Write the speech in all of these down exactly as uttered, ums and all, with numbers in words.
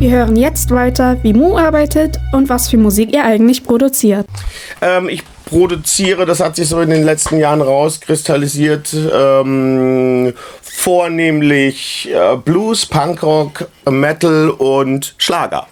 Wir hören jetzt weiter, wie Mu arbeitet und was für Musik er eigentlich produziert. Ähm, ich produziere, das hat sich so in den letzten Jahren rauskristallisiert, ähm, vornehmlich äh, Blues, Punkrock, Metal und Schlager.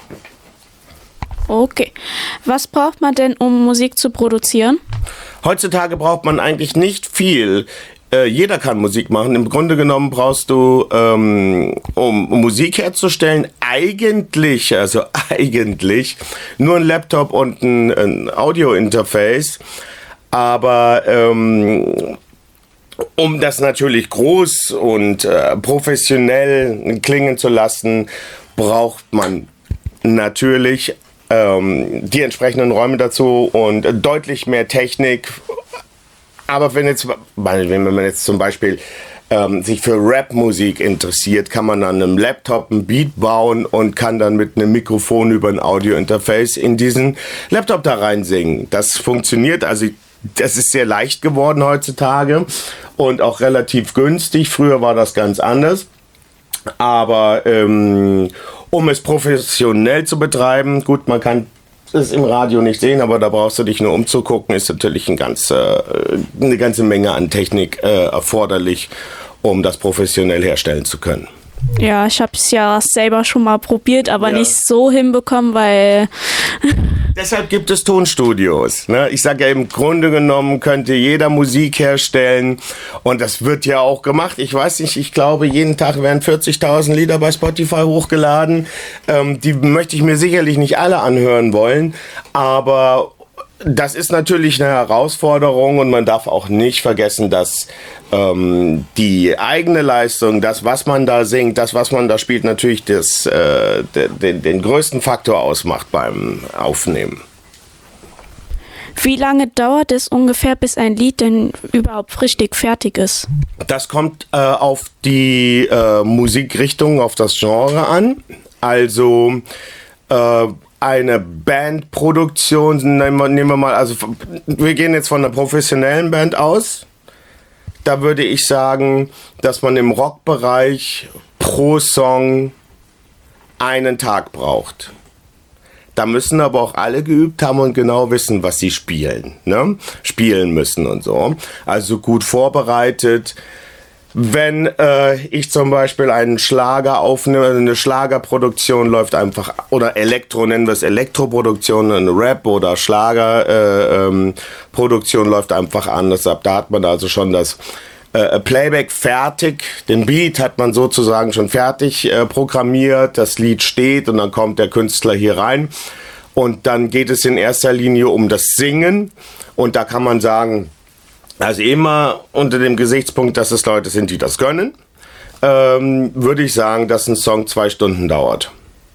Okay. Was braucht man denn, um Musik zu produzieren? Heutzutage braucht man eigentlich nicht viel. Äh, jeder kann Musik machen. Im Grunde genommen brauchst du, ähm, um, um Musik herzustellen, eigentlich, also eigentlich, nur ein Laptop und ein, ein Audio-Interface. Aber ähm, um das natürlich groß und äh, professionell klingen zu lassen, braucht man natürlich ähm, die entsprechenden Räume dazu und deutlich mehr Technik. Aber wenn jetzt, wenn man jetzt zum Beispiel ähm, sich für Rap-Musik interessiert, kann man an einem Laptop ein Beat bauen und kann dann mit einem Mikrofon über ein Audio-Interface in diesen Laptop da rein singen. Das funktioniert, also das ist sehr leicht geworden heutzutage und auch relativ günstig. Früher war das ganz anders. Aber ähm, um es professionell zu betreiben, gut, man kann es im Radio nicht sehen, aber da brauchst du dich nur umzugucken, ist natürlich ein ganz, äh, eine ganze Menge an Technik äh, erforderlich, um das professionell herstellen zu können. Ja, ich habe es ja selber schon mal probiert, aber ja. nicht so hinbekommen, weil... Deshalb gibt es Tonstudios. Ne? Ich sage ja, im Grunde genommen könnte jeder Musik herstellen und das wird ja auch gemacht. Ich weiß nicht, ich glaube, jeden Tag werden vierzigtausend Lieder bei Spotify hochgeladen. Ähm, die möchte ich mir sicherlich nicht alle anhören wollen, aber das ist natürlich eine Herausforderung und man darf auch nicht vergessen, dass ähm, die eigene Leistung, das, was man da singt, das, was man da spielt, natürlich das, äh, den, den größten Faktor ausmacht beim Aufnehmen. Wie lange dauert es ungefähr, bis ein Lied denn überhaupt richtig fertig ist? Das kommt äh, auf die äh, Musikrichtung, auf das Genre an. Also äh, eine Bandproduktion, nehmen wir, nehmen wir mal, also wir gehen jetzt von einer professionellen Band aus. Da würde ich sagen, dass man im Rockbereich pro Song einen Tag braucht. Da müssen aber auch alle geübt haben und genau wissen, was sie spielen, ne? Spielen müssen und so. Also gut vorbereitet. Wenn äh, ich zum Beispiel einen Schlager aufnehme, eine Schlagerproduktion läuft einfach, oder Elektro, nennen wir es Elektroproduktion, eine Rap- oder Schlagerproduktion äh, ähm, läuft einfach anders ab. Da hat man also schon das äh, Playback fertig, den Beat hat man sozusagen schon fertig äh, programmiert, das Lied steht und dann kommt der Künstler hier rein. Und dann geht es in erster Linie um das Singen und da kann man sagen, also immer unter dem Gesichtspunkt, dass es Leute sind, die das können, ähm, würde ich sagen, dass ein Song zwei Stunden dauert.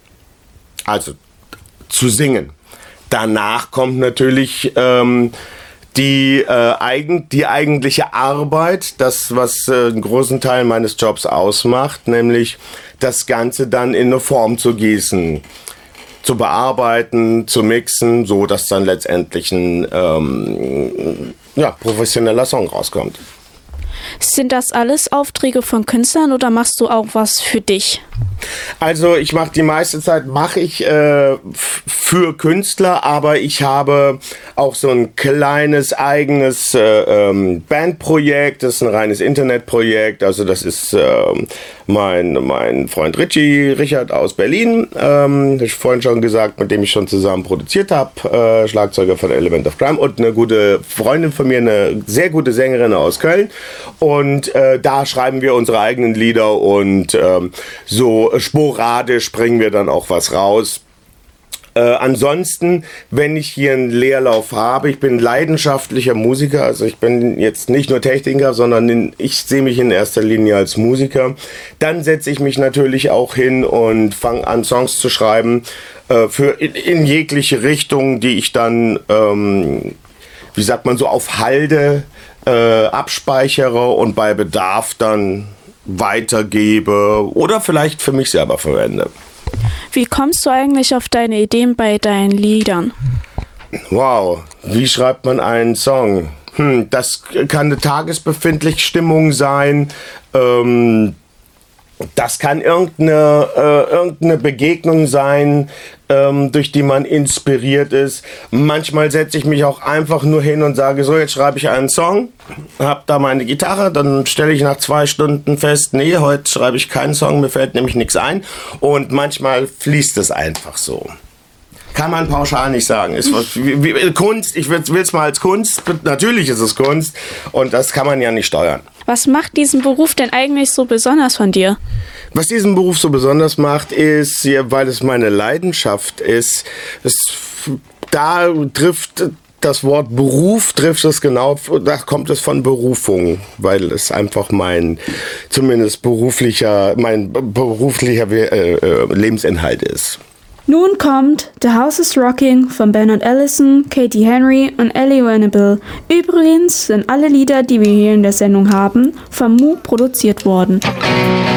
Also zu singen. Danach kommt natürlich ähm, die, äh, eigen, die eigentliche Arbeit, das, was äh, einen großen Teil meines Jobs ausmacht, nämlich das Ganze dann in eine Form zu gießen, zu bearbeiten, zu mixen, so dass dann letztendlich ein ähm, ja, professioneller Song rauskommt. Sind das alles Aufträge von Künstlern oder machst du auch was für dich? Also ich mache die meiste Zeit mache ich äh, f- für Künstler, aber ich habe auch so ein kleines eigenes äh, ähm, Bandprojekt, das ist ein reines Internetprojekt, also das ist äh, mein, mein Freund Richie, Richard aus Berlin, ähm, habe ich vorhin schon gesagt, mit dem ich schon zusammen produziert habe, äh, Schlagzeuger von Element of Crime und eine gute Freundin von mir, eine sehr gute Sängerin aus Köln und äh, da schreiben wir unsere eigenen Lieder und ähm, so sporadisch bringen wir dann auch was raus. Äh, ansonsten, wenn ich hier einen Leerlauf habe, ich bin leidenschaftlicher Musiker, also ich bin jetzt nicht nur Techniker, sondern in, ich sehe mich in erster Linie als Musiker, dann setze ich mich natürlich auch hin und fange an, Songs zu schreiben äh, für in, in jegliche Richtung, die ich dann, ähm, wie sagt man so, auf Halde äh, abspeichere und bei Bedarf dann weitergebe oder vielleicht für mich selber verwende. Wie kommst du eigentlich auf deine Ideen bei deinen Liedern? Wow, wie schreibt man einen Song? Hm, das kann eine tagesbefindliche Stimmung sein. Ähm, Das kann irgendeine, äh, irgendeine Begegnung sein, ähm, durch die man inspiriert ist. Manchmal setze ich mich auch einfach nur hin und sage, so, jetzt schreibe ich einen Song, habe da meine Gitarre, dann stelle ich nach zwei Stunden fest, nee, heute schreibe ich keinen Song, mir fällt nämlich nichts ein. Und manchmal fließt es einfach so. Kann man pauschal nicht sagen. Ist was, wie, wie, Kunst, ich will es mal als Kunst, natürlich ist es Kunst und das kann man ja nicht steuern. Was macht diesen Beruf denn eigentlich so besonders von dir? Was diesen Beruf so besonders macht, ist, ja, weil es meine Leidenschaft ist, es, da trifft das Wort Beruf, trifft es genau, da kommt es von Berufung, weil es einfach mein, zumindest beruflicher, mein beruflicher äh, Lebensinhalt ist. Nun kommt The House is Rocking von Bernard Allison, Katie Henry und Ellie Venable. Übrigens sind alle Lieder, die wir hier in der Sendung haben, von Mu produziert worden.